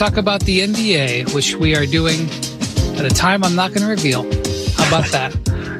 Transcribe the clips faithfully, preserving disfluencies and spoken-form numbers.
Talk about the N B A, which we are doing at a time I'm not going to reveal. How about that?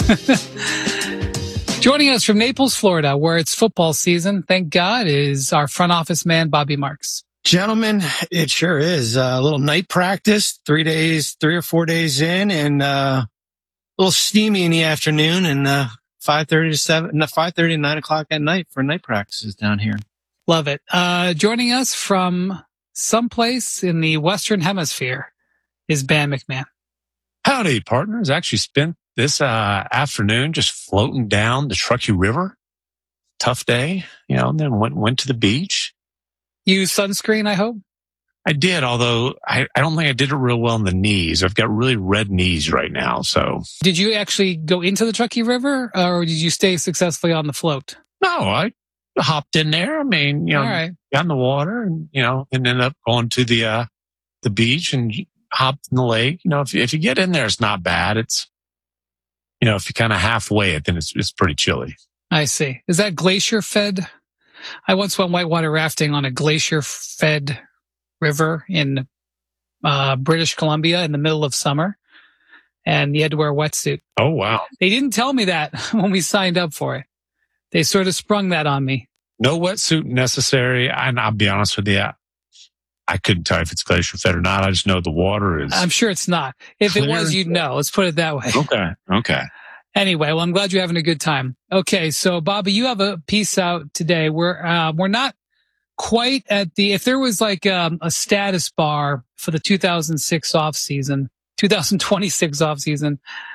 Joining us from Naples, Florida, where it's football season, thank God, is our front office man, Bobby Marks. Gentlemen, it sure is. Uh, a little night practice, three days, three or four days in, and uh, a little steamy in the afternoon, and uh, five thirty to seven, no, five thirty to nine o'clock at night for night practices down here. Love it. Uh, joining us from someplace in the Western Hemisphere is Ben McMahon. Howdy, partners. Actually spent this uh, afternoon just floating down the Truckee River. Tough day, you know, and then went went to the beach. Use sunscreen, I hope? I did, although I, I don't think I did it real well in the knees. I've got really red knees right now, so. Did you actually go into the Truckee River, or did you stay successfully on the float? No, I hopped in there. I mean, you know, right. got in the water and, you know, and ended up going to the, uh, the beach and hopped in the lake. You know, if you, if you get in there, it's not bad. It's, you know, if you kind of halfway it, then it's, it's pretty chilly. I see. Is that glacier fed? I once went whitewater rafting on a glacier fed river in, uh, British Columbia in the middle of summer. And you had to wear a wetsuit. Oh, wow. They didn't tell me that when we signed up for it. They sort of sprung that on me. No wetsuit necessary. And I'll be honest with you, I couldn't tell if it's glacier fed or not. I just know the water is. I'm sure it's not. If it was, you'd know. Let's put it that way. Okay. Okay. Anyway, well, I'm glad you're having a good time. Okay. So Bobby, you have a piece out today. We're, uh, we're not quite at the, if there was like um, a status bar for the two thousand six off season, two thousand twenty-six off season,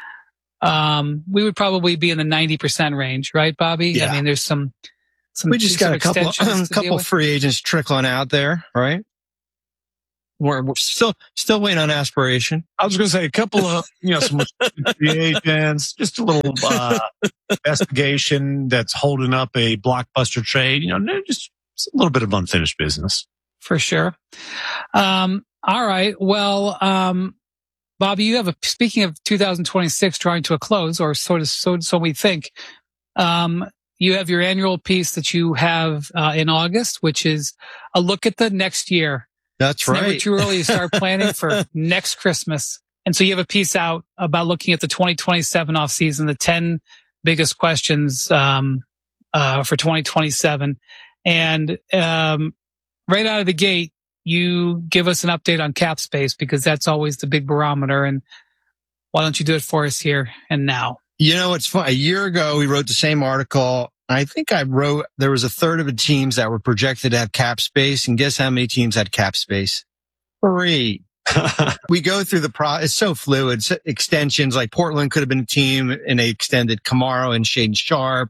um, we would probably be in the ninety percent range, right, Bobby? Yeah. I mean, there's some, some, we just got a couple, a couple free agents trickling out there, right? We're, we're still, still waiting on aspiration. I was going to say a couple of, you know, some free agents, just a little, uh, investigation that's holding up a blockbuster trade, you know, just, just a little bit of unfinished business. For sure. Um, all right. Well, um, Bobby, you have a, speaking of two thousand twenty-six drawing to a close, or sort of, so, so we think, um, you have your annual piece that you have, uh, in August, which is a look at the next year. That's it's right. Never too early to start planning for next Christmas. And so you have a piece out about looking at the twenty twenty-seven off season, the ten biggest questions, um, uh, for twenty twenty-seven. And, um, right out of the gate, you give us an update on cap space, because that's always the big barometer. And why don't you do it for us here and now? You know, it's fun. A year ago, we wrote the same article. I think I wrote, there was a third of the teams that were projected to have cap space. And guess how many teams had cap space? Three. We go through the pro, it's so fluid. It's extensions, like Portland could have been a team and they extended Kamara and Shaden Sharp.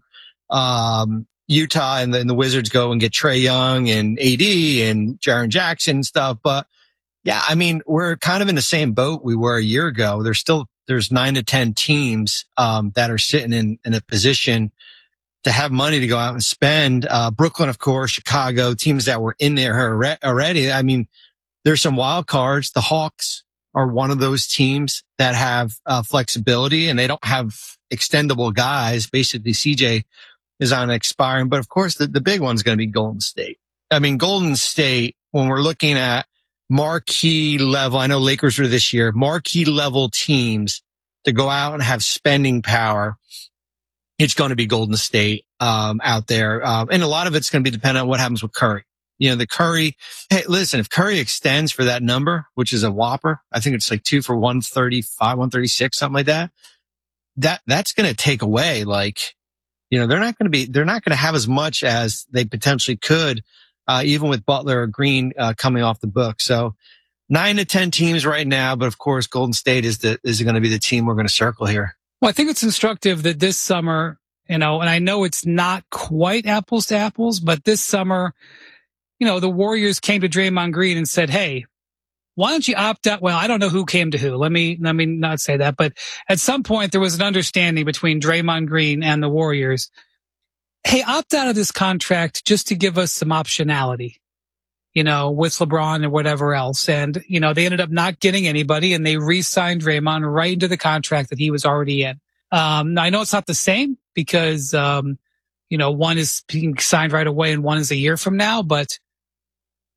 Um, Utah and the, and the Wizards go and get Trae Young and A D and Jaren Jackson and stuff. But yeah, I mean, we're kind of in the same boat we were a year ago. There's still, there's nine to ten teams, um, that are sitting in, in a position to have money to go out and spend. Uh, Brooklyn, of course, Chicago, teams that were in there already. I mean, there's some wild cards. The Hawks are one of those teams that have uh, flexibility, and they don't have extendable guys. Basically, C J is on expiring. But of course, the, the big one's going to be Golden State. I mean, Golden State, when we're looking at marquee level, I know Lakers were this year, marquee level teams to go out and have spending power, it's going to be Golden State um, out there. Uh, and a lot of it's going to be dependent on what happens with Curry. You know, the Curry, hey, listen, if Curry extends for that number, which is a whopper, I think it's like two for one thirty-five, one thirty-six, something like that. That, that's going to take away, like, you know, they're not going to be, they're not going to have as much as they potentially could, uh, even with Butler or Green, uh, coming off the book. So nine to ten teams right now, but of course, Golden State is the, is going to be the team we're going to circle here. Well, I think it's instructive that this summer, you know, and I know it's not quite apples to apples, but this summer, you know, the Warriors came to Draymond Green and said, hey, why don't you opt out? Well, I don't know who came to who. Let me, let me not say that. But at some point, there was an understanding between Draymond Green and the Warriors. Hey, opt out of this contract just to give us some optionality, you know, with LeBron and whatever else. And, you know, they ended up not getting anybody, and they re-signed Draymond right into the contract that he was already in. Um, now I know it's not the same because, um, you know, one is being signed right away and one is a year from now, but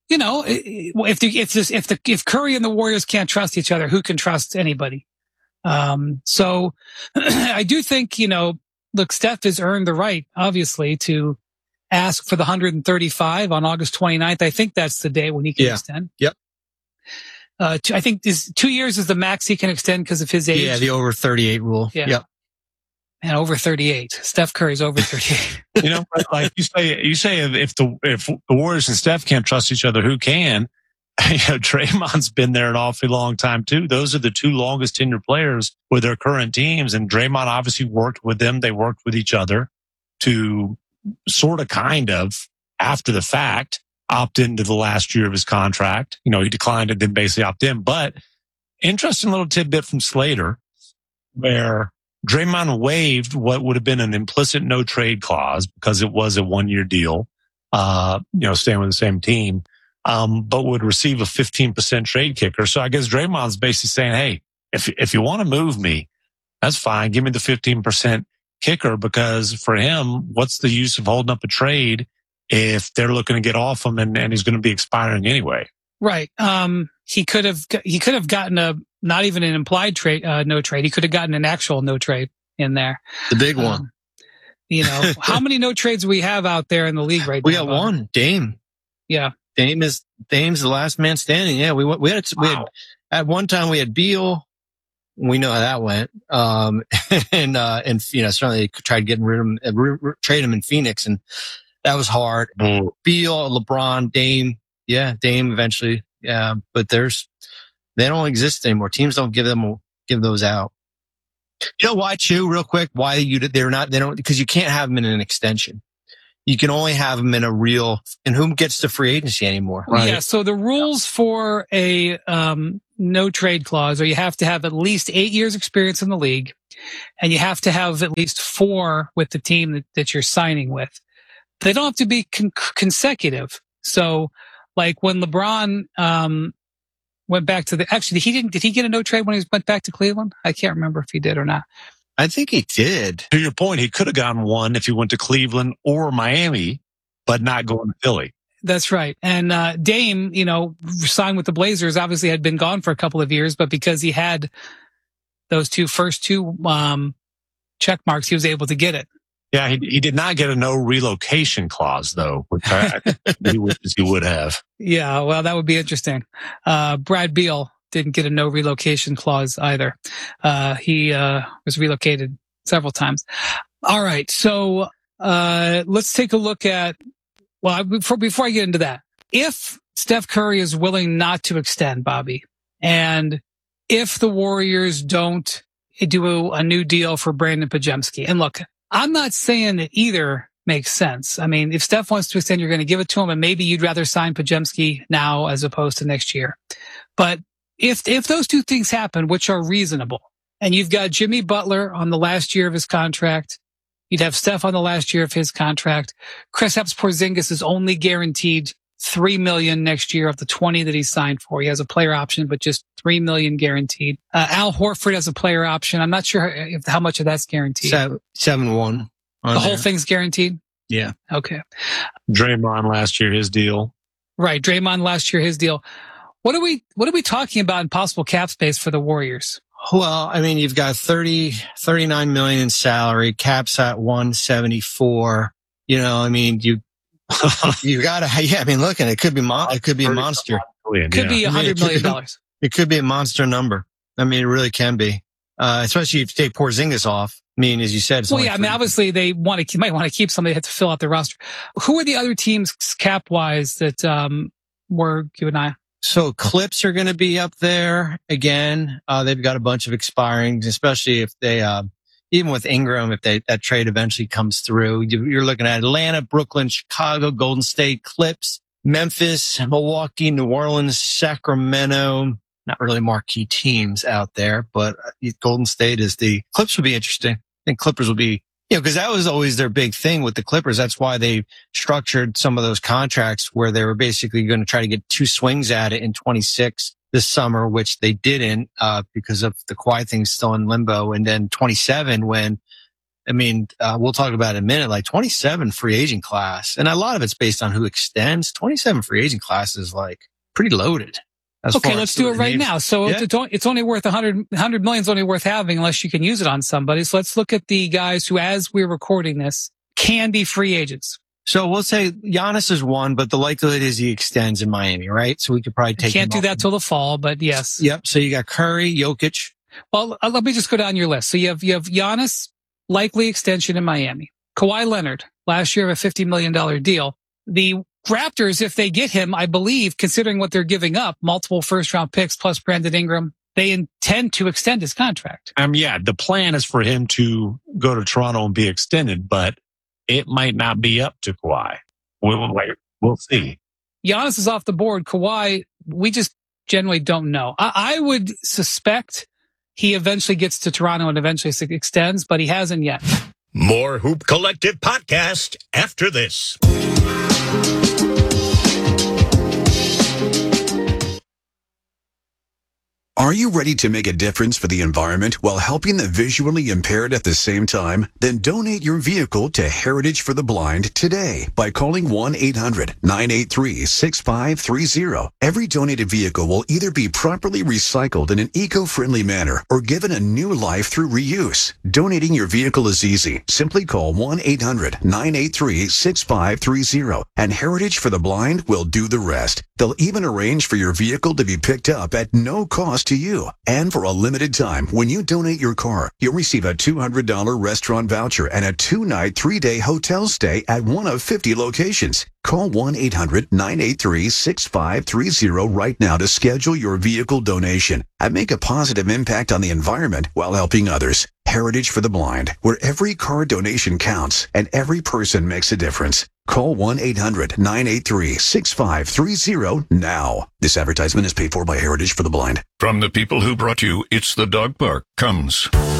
you know, if the, if this, if the, if Curry and the Warriors can't trust each other, who can trust anybody? Um, so I do think, you know, look, Steph has earned the right, obviously, to ask for the one hundred thirty-five on August twenty-ninth. I think that's the day when he can yeah. extend. Yep. Uh, two, I think is two years is the max he can extend because of his age. Yeah, the over thirty-eight rule. Yeah. Yep. And over thirty-eight. Steph Curry's over thirty-eight. You know, like you say, you say if the if the Warriors and Steph can't trust each other, who can? You know, Draymond's been there an awfully long time too. Those are the two longest tenured players with their current teams, and Draymond obviously worked with them. They worked with each other to sort of, kind of, after the fact, opt into the last year of his contract. You know, he declined it, then basically opt in. But interesting little tidbit from Slater, where Draymond waived what would have been an implicit no trade clause because it was a one year deal, uh, you know, staying with the same team, um, but would receive a fifteen percent trade kicker. So I guess Draymond's basically saying, hey, if, if you want to move me, that's fine. Give me the fifteen percent kicker, because for him, what's the use of holding up a trade if they're looking to get off him and, and he's going to be expiring anyway? Right. Um, he could have, he could have gotten a, not even an implied trade, uh, no trade. He could have gotten an actual no trade in there. The big one. Um, you know, how many no trades we have out there in the league right we now? We got one, Dame. Yeah. Dame is, Dame's the last man standing. Yeah. We, we had, wow. we had, at one time we had Beal. We know how that went. Um, and, uh, and, you know, certainly they tried getting rid of him, uh, re- re- trade him in Phoenix, and that was hard. Mm. Beal, LeBron, Dame. Yeah. Dame eventually. Yeah. But there's, they don't exist anymore. Teams don't give them, give those out. You know why, Chew, real quick? Why you, they're not, they don't, because you can't have them in an extension. You can only have them in a real, and who gets to free agency anymore? Right? Yeah. So the rules for a, um, no trade clause, or you have to have at least eight years experience in the league, and you have to have at least four with the team that, that you're signing with. They don't have to be con- consecutive. So like when LeBron, um, went back to the, actually, he didn't, did he get a no trade when he went back to Cleveland? I can't remember if he did or not. I think he did. To your point, he could have gotten one if he went to Cleveland or Miami, but not going to Philly. That's right. And, uh, Dame, you know, signed with the Blazers, obviously had been gone for a couple of years, but because he had those two first two, um, check marks, he was able to get it. Yeah. He, he did not get a no relocation clause though, which I, I think he would, he would have. Yeah. Well, that would be interesting. Uh, Brad Beal didn't get a no relocation clause either. Uh, he, uh, was relocated several times. All right. So, uh, let's take a look at, well, before, before I get into that, if Steph Curry is willing not to extend, Bobby, and if the Warriors don't do a new deal for Brandon Podziemski, and look, I'm not saying that either makes sense. I mean, if Steph wants to extend, you're going to give it to him, and maybe you'd rather sign Podziemski now as opposed to next year. But if, if those two things happen, which are reasonable, and you've got Jimmy Butler on the last year of his contract, you'd have Steph on the last year of his contract. Kristaps Porzingis is only guaranteed three million dollars next year of the twenty that he signed for. He has a player option, but just three million dollars guaranteed. Uh, Al Horford has a player option. I'm not sure if, how much of that's guaranteed. Seven, seven one. The there. Whole thing's guaranteed? Yeah. Okay. Draymond last year, his deal. Right. Draymond last year, his deal. What are we, what are we talking about in possible cap space for the Warriors? Well, I mean, you've got thirty, thirty-nine million in salary, caps at one seventy-four. You know, I mean, you, you gotta, yeah, I mean, look, and it could be, mon- it could be a monster. It could be a hundred million dollars. It could be a monster number. I mean, it really can be. Uh, especially if you take Porzingis off. I mean, as you said, it's well, yeah, I mean, obviously they want to, might want to keep somebody to fill out their roster. Who are the other teams cap wise that, um, were you and I? So Clips are going to be up there again. Uh, they've got a bunch of expirings, especially if they, uh, even with Ingram, if they, that trade eventually comes through, you're looking at Atlanta, Brooklyn, Chicago, Golden State, Clips, Memphis, Milwaukee, New Orleans, Sacramento. Not really marquee teams out there, but Golden State is the Clips would be interesting. I think Clippers will be, you know, because that was always their big thing with the Clippers. That's why they structured some of those contracts where they were basically going to try to get two swings at it in twenty-six this summer, which they didn't, uh, because of the Kawhi thing still in limbo. And then twenty-seven when I mean, uh, we'll talk about it in a minute, like twenty-seven free agent class. And a lot of it's based on who extends. twenty-seven free agent class is like pretty loaded. Okay, let's do it right now. So yeah. it's, it's only worth one hundred, one hundred million is only worth having unless you can use it on somebody. So let's look at the guys who, as we're recording this, can be free agents. So we'll say Giannis is one, but the likelihood is he extends in Miami, right? So we could probably take Can't him do off. that till the fall, but yes. Yep. So you got Curry, Jokic. Well, let me just go down your list. So you have, you have Giannis, likely extension in Miami. Kawhi Leonard, last year, a fifty million dollars deal. The Raptors, if they get him, I believe, considering what they're giving up, multiple first round picks plus Brandon Ingram, they intend to extend his contract. Um, yeah, the plan is for him to go to Toronto and be extended, but it might not be up to Kawhi. We'll, we'll see. Giannis is off the board. Kawhi, we just generally don't know. I, I would suspect he eventually gets to Toronto and eventually extends, but he hasn't yet. More Hoop Collective podcast after this. Are you ready to make a difference for the environment while helping the visually impaired at the same time? Then donate your vehicle to Heritage for the Blind today by calling one eight hundred nine eight three six five three zero. Every donated vehicle will either be properly recycled in an eco-friendly manner or given a new life through reuse. Donating your vehicle is easy. Simply call one eight hundred nine eight three six five three zero and Heritage for the Blind will do the rest. They'll even arrange for your vehicle to be picked up at no cost to you. And for a limited time, when you donate your car, you'll receive a two hundred dollars restaurant voucher and a two-night, three-day hotel stay at one of fifty locations. Call one eight hundred nine eight three six five three zero right now to schedule your vehicle donation and make a positive impact on the environment while helping others. Heritage for the Blind, where every car donation counts and every person makes a difference. Call one eight hundred nine eight three six five three zero now. This advertisement is paid for by Heritage for the Blind. From the people who brought you It's the Dog Park comes